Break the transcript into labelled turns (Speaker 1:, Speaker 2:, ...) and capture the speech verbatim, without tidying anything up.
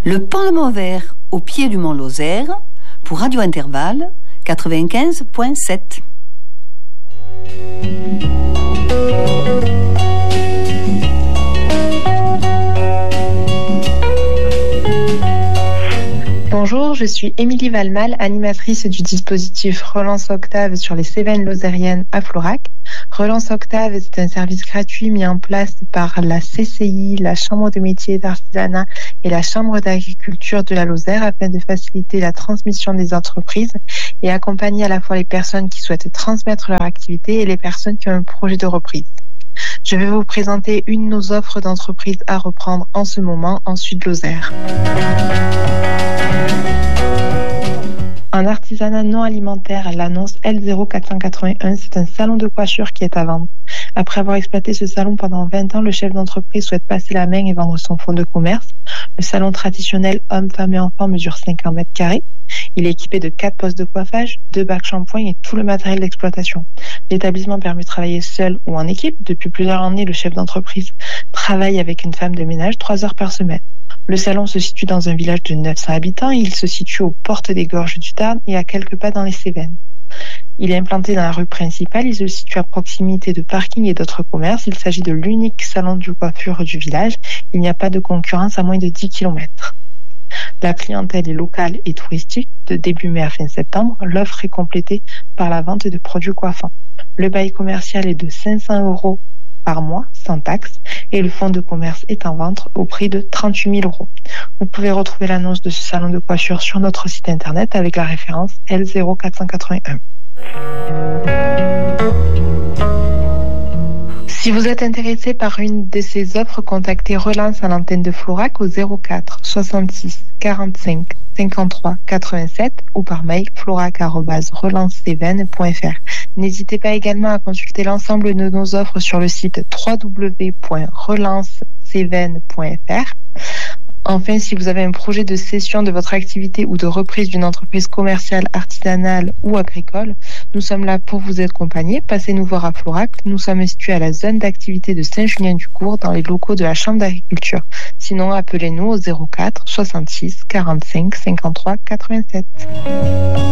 Speaker 1: Le Parlement vert au pied du mont Lozère pour Radio Intervalle quatre-vingt-quinze virgule sept.
Speaker 2: Bonjour, je suis Émilie Valmal, animatrice du dispositif Relance Octave sur les Cévennes lozériennes à Florac. Relance Octave, c'est un service gratuit mis en place par la C C I, la Chambre de métiers et d'artisanat et la Chambre d'agriculture de la Lozère afin de faciliter la transmission des entreprises et accompagner à la fois les personnes qui souhaitent transmettre leur activité et les personnes qui ont un projet de reprise. Je vais vous présenter une de nos offres d'entreprise à reprendre en ce moment en Sud-Lozère. En artisanat non alimentaire, l'annonce L zéro quatre cent quatre-vingt-un, c'est un salon de coiffure qui est à vendre. Après avoir exploité ce salon pendant vingt ans, le chef d'entreprise souhaite passer la main et vendre son fonds de commerce. Le salon traditionnel hommes, femmes et enfants mesure cinquante mètres carrés. Il est équipé de quatre postes de coiffage, deux bacs shampoing et tout le matériel d'exploitation. L'établissement permet de travailler seul ou en équipe. Depuis plusieurs années, le chef d'entreprise travaille avec une femme de ménage trois heures par semaine. Le salon se situe dans un village de neuf cents habitants et il se situe aux portes des Gorges du Tarn et à quelques pas dans les Cévennes. Il est implanté dans la rue principale, il se situe à proximité de parking et d'autres commerces. Il s'agit de l'unique salon de coiffure du village. Il n'y a pas de concurrence à moins de dix kilomètres. La clientèle est locale et touristique. De début mai à fin septembre, l'offre est complétée par la vente de produits coiffants. Le bail commercial est de cinq cents euros par mois, sans taxe, et le fonds de commerce est en vente au prix de trente-huit mille euros. Vous pouvez retrouver l'annonce de ce salon de coiffure sur notre site internet avec la référence L zéro quatre cent quatre-vingt-un. Si vous êtes intéressé par une de ces offres, contactez Relance à l'antenne de Florac au zéro quatre soixante-six quarante-cinq cinquante-trois quatre-vingt-sept ou par mail florac arobase relance cévennes point f r. N'hésitez pas également à consulter l'ensemble de nos offres sur le site w w w point relance cévennes point f r. Enfin, si vous avez un projet de cession de votre activité ou de reprise d'une entreprise commerciale, artisanale ou agricole, nous sommes là pour vous accompagner. Passez nous voir à Florac. Nous sommes situés à la zone d'activité de Saint-Julien-du-Cours dans les locaux de la Chambre d'agriculture. Sinon, appelez-nous au zéro quatre soixante-six quarante-cinq cinquante-trois quatre-vingt-sept.